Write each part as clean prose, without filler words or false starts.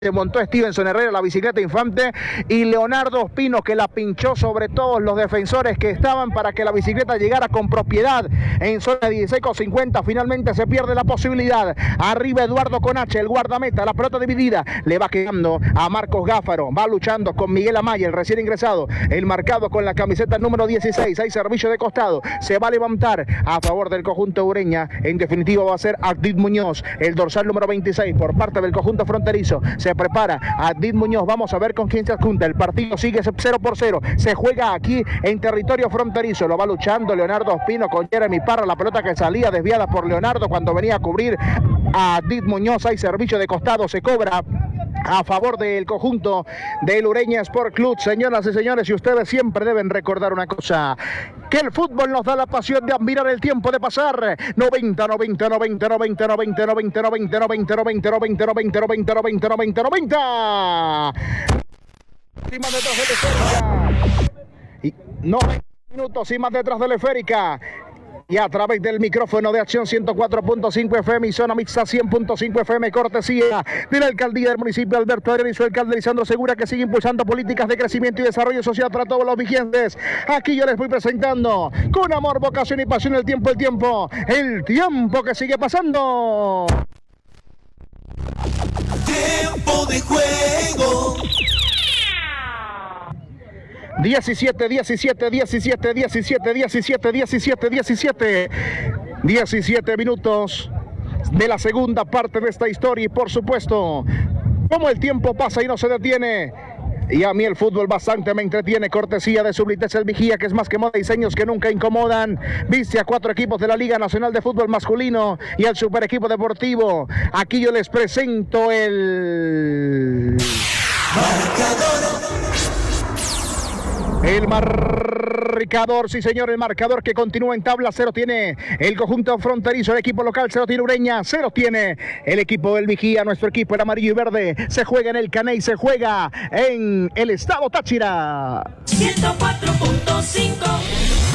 Se montó Stevenson Herrera, la bicicleta Infante, y Leonardo Ospino, que la pinchó sobre todos los defensores que estaban para que la bicicleta llegara con propiedad en zona 16,50. Finalmente se pierde la posibilidad. Arriba Eduardo Conache, el guardameta, la pelota dividida, le va quedando a Marcos Gáfaro, va luchando con Miguel Amaya, el recién ingresado, el marcado con la camiseta número 16. Hay servicio de costado, se va a levantar a favor del conjunto Ureña. En definitiva va a ser Adit Muñoz, el dorsal número 26 por parte del conjunto fronterizo. Se prepara Adit Muñoz, vamos a ver con quién se adjunta. El partido sigue 0-0, se juega aquí en territorio fronterizo, lo va luchando Leonardo Ospino con Jeremy Parra, la pelota que salía desviada por Leonardo cuando venía a cubrir a Adit Muñoz. Hay servicio de costado, se cobra a favor del conjunto del Ureña Sport Club. Señoras y señores, y ustedes siempre deben recordar una cosa, que el fútbol nos da la pasión de admirar el tiempo de pasar. 90, 90, 90, 90, 90, 90, 90, 90, 90, 90, 90, 90, 90, 90, 90. Más detrás de la esférica. Y 90 minutos y más detrás de la esférica. Y a través del micrófono de Acción 104.5 FM y Zona Mixta 100.5 FM, cortesía de la Alcaldía del municipio Alberto Adrián y su alcalde Lisandro Segura, que sigue impulsando políticas de crecimiento y desarrollo social para todos los vigilantes. Aquí yo les voy presentando con amor, vocación y pasión el tiempo que sigue pasando. Tiempo de juego. 17 minutos de la segunda parte de esta historia, y por supuesto, como el tiempo pasa y no se detiene, y a mí el fútbol bastante me entretiene, cortesía de Sublites el Vigía, que es más que moda, diseños que nunca incomodan. Viste a 4 equipos de la Liga Nacional de Fútbol Masculino y al super equipo deportivo. Aquí yo les presento el marcador, sí señor, el marcador que continúa en tabla. 0 tiene el conjunto fronterizo, el equipo local, 0 tiene Ureña, 0 tiene el equipo del Vigía. Nuestro equipo, el amarillo y verde, se juega en el Caney, se juega en el estado Táchira. 104.5.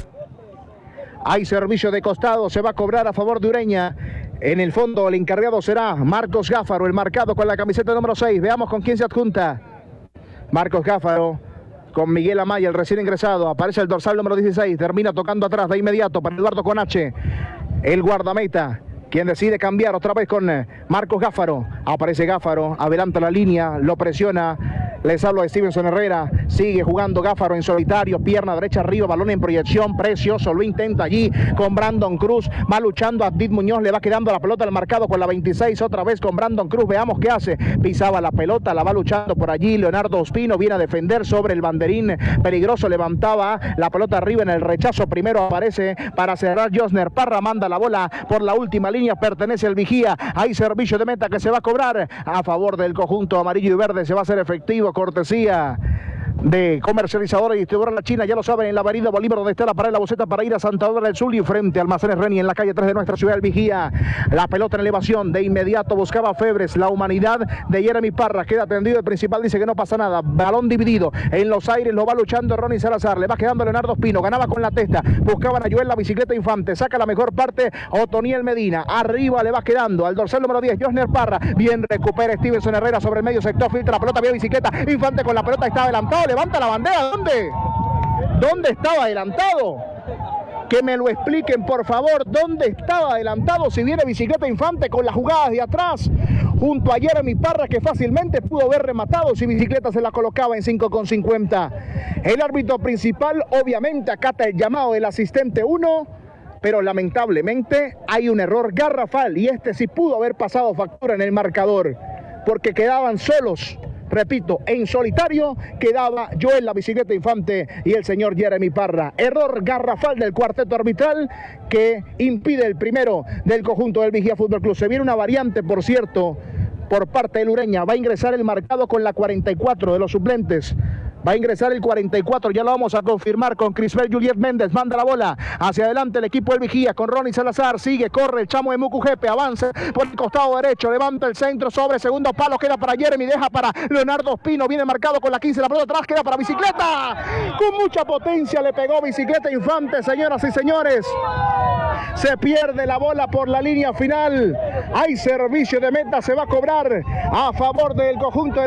Hay servicio de costado, se va a cobrar a favor de Ureña. En el fondo, el encargado será Marcos Gáfaro, el marcado con la camiseta número 6. Veamos con quién se adjunta. Marcos Gáfaro con Miguel Amaya, el recién ingresado. Aparece el dorsal número 16, termina tocando atrás de inmediato para Eduardo Conache, el guardameta, quien decide cambiar otra vez con Marcos Gáfaro. Aparece Gáfaro, adelanta la línea, lo presiona. Les hablo de Stevenson Herrera, sigue jugando Gáfaro en solitario, pierna derecha arriba, balón en proyección, precioso, lo intenta allí con Brandon Cruz, va luchando a Adit Muñoz, le va quedando la pelota al marcado con la 26, otra vez con Brandon Cruz, veamos qué hace, pisaba la pelota, la va luchando por allí, Leonardo Ospino viene a defender sobre el banderín peligroso, levantaba la pelota arriba en el rechazo, primero aparece para cerrar Josner Parra, manda la bola por la última línea, pertenece el Vigía, hay servicio de meta que se va a cobrar a favor del conjunto amarillo y verde, se va a hacer efectivo, cortesía de comercializadora y distribuidora La China, ya lo saben, en la avenida Bolívar, donde está la parada de la Boceta para ir a Santa Bárbara del Zulia, y frente a Almacenes Reni en la calle 3 de nuestra ciudad, el Vigía. La pelota en elevación, de inmediato buscaba Febres, la humanidad de Jeremy Parra, queda atendido, el principal dice que no pasa nada, balón dividido en los aires, lo va luchando Ronnie Salazar, le va quedando Leonardo Ospino, ganaba con la testa, buscaban a Joel la bicicleta Infante, saca la mejor parte Otoniel Medina, arriba le va quedando al dorsal número 10, Josner Parra, bien recupera Stevenson Herrera sobre el medio sector, filtra la pelota, vía bicicleta, Infante con la pelota, está adelantado, levanta la bandera, ¿dónde estaba adelantado? Que me lo expliquen por favor, ¿dónde estaba adelantado? Si viene bicicleta Infante con las jugadas de atrás, junto a Jeremy Parra, que fácilmente pudo haber rematado si bicicleta se la colocaba en 5,50. El árbitro principal obviamente acata el llamado del asistente 1, pero lamentablemente hay un error garrafal, y este sí pudo haber pasado factura en el marcador, porque quedaban solos. Repito, en solitario quedaba Joel la bicicleta Infante y el señor Jeremy Parra. Error garrafal del cuarteto arbitral que impide el primero del conjunto del Vigía Fútbol Club. Se viene una variante, por cierto, por parte del Ureña. Va a ingresar el marcado con la 44 de los suplentes. Va a ingresar el 44, ya lo vamos a confirmar con Crisbel Juliet Méndez. Manda la bola hacia adelante el equipo del Vigía con Ronnie Salazar. Sigue, corre el chamo de Mucujepe, avanza por el costado derecho, levanta el centro sobre segundo palo, queda para Jeremy, deja para Leonardo Espino, viene marcado con la 15, la pelota atrás, queda para Bicicleta. Con mucha potencia le pegó Bicicleta Infante, señoras y señores. Se pierde la bola por la línea final. Hay servicio de meta, se va a cobrar a favor del conjunto de